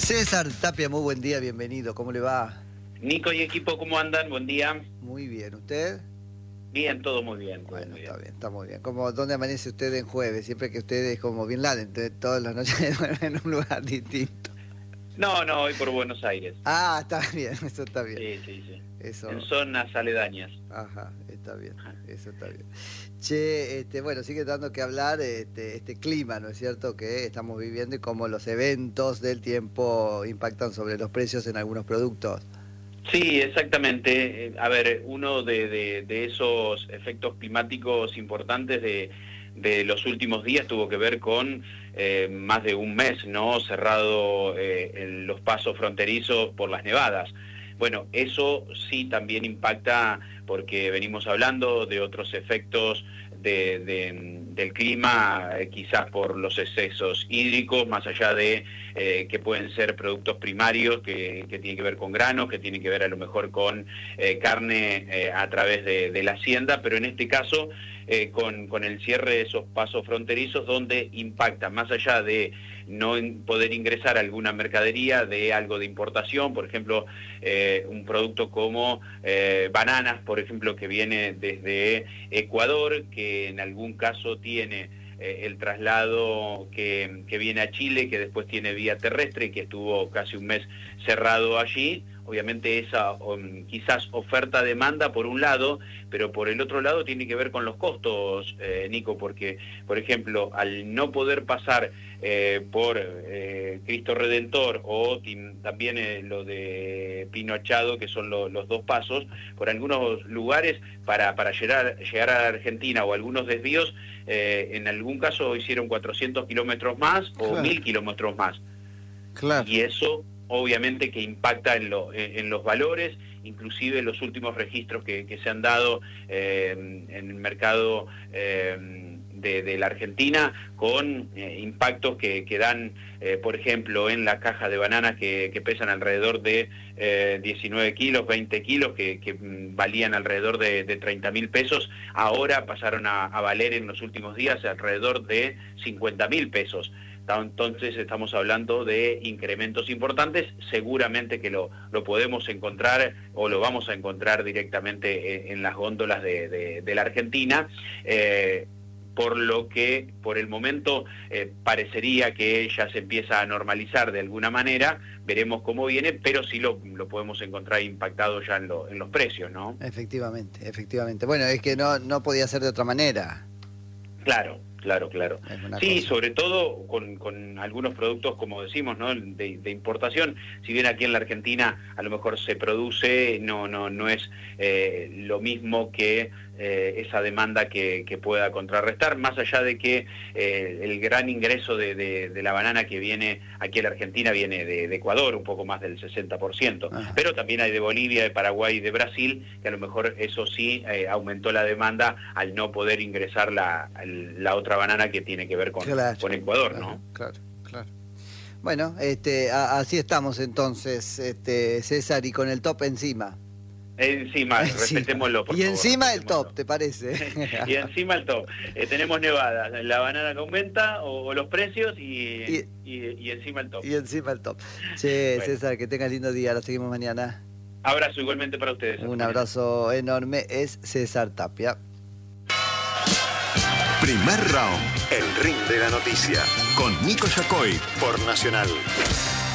César Tapia, muy buen día, bienvenido. ¿Cómo le va? Nico y equipo, ¿cómo andan? Buen día. Muy bien, ¿usted? Bien, todo muy bien. Bueno, muy está bien, está muy bien. ¿Dónde amanece usted en jueves? Siempre que usted es como Bin Laden, todas las noches duerme en un lugar distinto. No, hoy por Buenos Aires. Ah, está bien, eso está bien. Sí. Eso. En zonas aledañas. Ajá, está bien, eso está bien. Che, bueno, sigue dando que hablar este clima, ¿no es cierto?, que estamos viviendo y cómo los eventos del tiempo impactan sobre los precios en algunos productos. Sí, exactamente. A ver, uno de esos efectos climáticos importantes de los últimos días tuvo que ver con más de un mes, ¿no?, cerrado en los pasos fronterizos por las nevadas. Bueno, eso sí también impacta porque venimos hablando de otros efectos del clima, quizás por los excesos hídricos, más allá de que pueden ser productos primarios que tienen que ver con granos, que tienen que ver a lo mejor con carne a través de la hacienda, pero en este caso con el cierre de esos pasos fronterizos donde impacta, más allá de no poder ingresar alguna mercadería de algo de importación, por ejemplo, un producto como bananas, por ejemplo, que viene desde Ecuador, que en algún caso tiene el traslado que viene a Chile, que después tiene vía terrestre, que estuvo casi un mes cerrado allí. Obviamente esa quizás oferta-demanda por un lado, pero por el otro lado tiene que ver con los costos, Nico, porque, por ejemplo, al no poder pasar por Cristo Redentor o también lo de Pino Achado, que son los dos pasos, por algunos lugares para llegar a la Argentina o algunos desvíos, en algún caso hicieron 400 kilómetros más o 1000 kilómetros más. Claro. Y eso obviamente que impacta en los valores, inclusive los últimos registros que se han dado en el mercado de la Argentina, con impactos que dan, por ejemplo, en la caja de bananas que pesan alrededor de 19 kilos, 20 kilos, que valían alrededor de 30.000 pesos, ahora pasaron a valer en los últimos días alrededor de 50.000 pesos. Entonces estamos hablando de incrementos importantes, seguramente que lo podemos encontrar o lo vamos a encontrar directamente en las góndolas de la Argentina, por lo que por el momento parecería que ya se empieza a normalizar de alguna manera, veremos cómo viene, pero sí lo podemos encontrar impactado ya en los precios, ¿no? Efectivamente. Bueno, es que no podía ser de otra manera. Claro. Sí, cosa. sobre todo con algunos productos, como decimos, ¿no?, de importación. Si bien aquí en la Argentina a lo mejor se produce, no es lo mismo que esa demanda que pueda contrarrestar, más allá de que el gran ingreso de la banana que viene aquí a la Argentina viene de Ecuador, un poco más del 60%, pero también hay de Bolivia, de Paraguay y de Brasil, que a lo mejor eso sí aumentó la demanda al no poder ingresar la otra banana que tiene que ver con Ecuador, ¿no? Claro. Bueno, así estamos entonces, César, y con el top encima. Encima, respetémoslo, por y favor. Encima el top, ¿te parece? Y encima el top. Tenemos nevada, la banana que aumenta o los precios y encima el top. Y encima el top. Che, Bueno. César, que tengas lindo día, la seguimos mañana. Abrazo igualmente para ustedes. Un abrazo enorme, es César Tapia. Primer round, el ring de la noticia, con Nico Yacoy por Nacional.